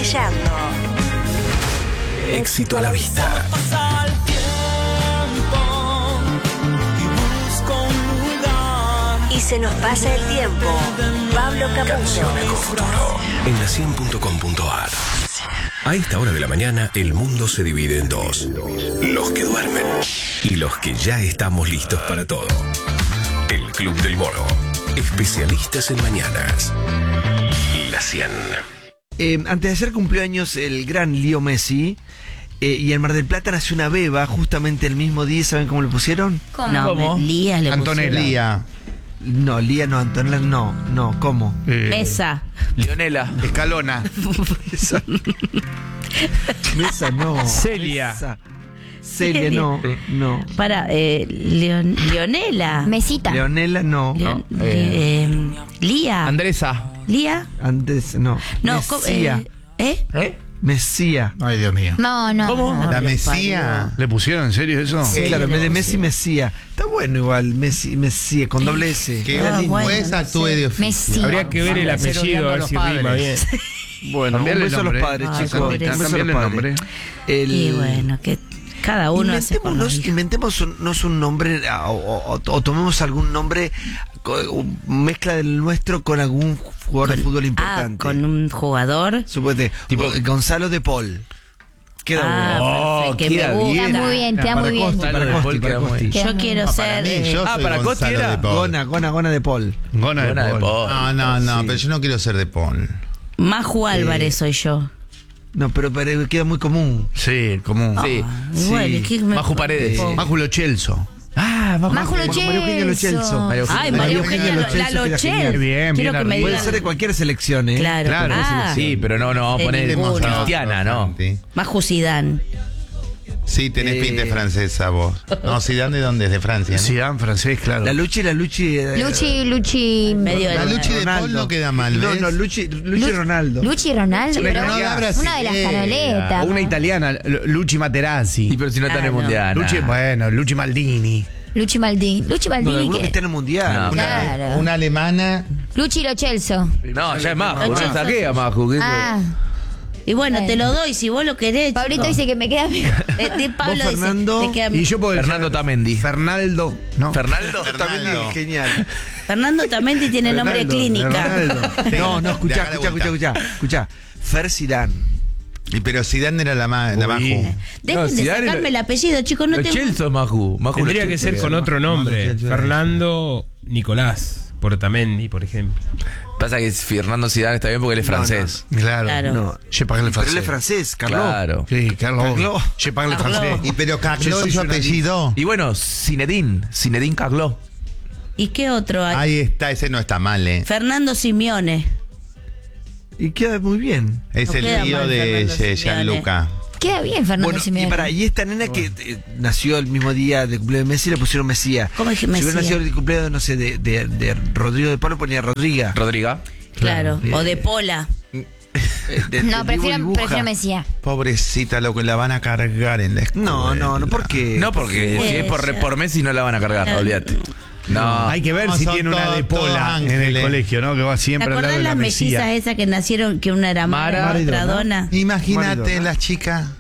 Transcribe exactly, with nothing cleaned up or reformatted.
flasheando. Éxito a la vista. Pasa el tiempo y busco un lugar. Y se nos pasa el tiempo. Pablo Capuzzo. Canciones con futuro. En la cien punto com punto a r. A esta hora de la mañana, el mundo se divide en dos. Los que duermen y los que ya estamos listos para todo. El Club del Mono. Especialistas en mañanas. La cien. Eh, antes de ayer cumplió años el gran Leo Messi. Eh, y en Mar del Plata nació una beba justamente el mismo día. ¿Saben cómo le pusieron? ¿Cómo? No, ¿Cómo? Lía le Antonella. pusieron. Lía. No, Lía no, Antonella no. No, ¿cómo? Eh, Mesa. Leonela. Escalona. Mesa, Mesa no. Celia. Mesa. Celia no. No. Para, eh, Leon- Leonela. Mesita. Leonela no. Leon- No, eh, eh, Lía. Andresa. Lía. Antes no. No, co- Mesía. eh, ¿eh? ¿Eh? Mesía. Ay, Dios mío. No, no. ¿Cómo? no. La lo Mesía. ¿Le pusieron en serio eso? Sí, claro, en vez de Messi, Mesía. Está bueno igual, Messi, Mesía, con doble S. Que Ah, un bueno, juez no actúe sé. de oficio. Messi. Habría que ver el apellido, a ver si rima bien. Bueno, un Cambiarle beso a los el nombre. padres, Ay, chicos. pobre. Un beso a los Cambiarle el padres. nombre. El- Y bueno, que cada uno hace por los Inventémonos, hijos. inventémonos un nombre o, o- o- o tomemos algún nombre, co- mezcla del nuestro con algún jugador de fútbol Ah, importante. con un jugador. Suponete, Tipo- o- Gonzalo de Paul. Queda Ah, bueno. Oh, perfecto, que queda me gusta. bien. Está muy bien, te da muy bien. Costi, para Costi, para Costi. Queda Yo muy quiero bien. ser. Para mí, eh, yo Ah, soy para Costi Gonzalo era de Paul. Gona, Gona, Gona de Paul. Gona de Gona de Paul. Paul. No, no, no, Sí. pero yo no quiero ser de Paul. Maju Álvarez soy yo. No, pero, pero queda muy común. Sí, común. Sí. Ah, igual, es que me- Maju Paredes. Oh. Máculo Chelso. Ah, vamos. Majo María Eugenia Lo Celso. Lochelso. María Eugenia. Ay, María María Eugenia Eugenia, Lo la Celso queda Lochel. genial. Bien, Quiero bien que me arriba. Puede digan. ser de cualquier selección, ¿eh? Claro, Claro, ah, Sí, pero no, no vamos a De poner ninguno. Cristiana, ¿no? Maju Zidane. Sí, tenés Eh, pinta de francesa vos. No, Zidane de dónde es, de Francia. ¿no? Zidane, francés, claro. La Luchi, la Luchi. eh, Luchi, Luchi. Medio La de- Luchi de Ronaldo. Paul no queda mal, No, ¿ves? no, Luchi, Luchi Lu- Ronaldo. Luchi Ronaldo, Sí, pero pero no una la de las brasilera. canoletas. O una ¿no? italiana, Lu- Luchi Materazzi. Ah, Ah, pero si no está en el Claro. mundial. Luchi, bueno, Luchi Maldini. Luchi Maldini. Luchi No, Maldini. alguno que que- está en el mundial. No. Una, Claro. una alemana. Luchi Lochelso. No, ya es Maju, Ocho. no saqué a Maju. ¿qué fue? Ah, Y bueno, Bueno. te lo doy si vos lo querés. Pablito chico. dice que me queda mejor. Eh, de Pablo Vos, dice, Fernando, te queda- Y yo puedo decir- Fernando Tamendi. Fernaldo, ¿no? Fernaldo. También Fernaldo. es genial. Fernando Tamendi tiene nombre de Fernaldo, clínica. Fernaldo. No, no, De escuchá, acá de escuchá, escuchá, vuelta. escuchá, escuchá. Fer Zidane. Y pero Zidane era la, ma, la Uy. Maju. Dejen No, de Zidane sacarme lo- el apellido, chicos, no Lo tengo... Chelsea o Maju. Maju Tendría Lo que ser Chelsea. con otro nombre. No, no, no, no. Fernando Nicolás Portamendi, por ejemplo. Pasa que Fernando Zidane está bien porque él es No, francés. Claro. Claro. No. Je parle Pero francés. él es francés, Carlos. Claro. Sí, Carlos. Carlos. Je parle Carlos. francés. Y pero Je Carlos soy y su journaliste. apellido. Y bueno, Zinedine. Zinedine Carlos. ¿Y qué otro hay? Ahí está, ese no está mal, ¿eh? Fernando Simeone. Y queda muy bien. Es No el queda tío mal de Fernando Ye- Simeone. Gianluca. Queda bien, Fernando Bueno, y Simeone. para, y esta nena que eh, nació el mismo día de cumpleaños de Messi le pusieron Mesía. ¿Cómo dije Si hubiera Mesía? nacido el cumpleaños, no sé, de, de, de Rodrigo de Pablo ponía Rodriga. Rodriga. Claro. Claro. O de Pola. Eh, de- No, de prefiero, Dibu Dibuja. prefiero Mesía. Pobrecita, lo que la van a cargar en la escuela. No, no, no, ¿por qué? No, porque Puede si es por, ser. por Messi no la van a cargar, Claro. olvídate. No. Hay que ver No, si son tiene una todos- de todos Pola en el ángeles. colegio, ¿no? Que va ¿Te siempre al lado acordás de la las mellizas Mesía. esas que nacieron, que una era Mara, Mara y otra Maridona. Dona? Imagínate Maridona. la chica.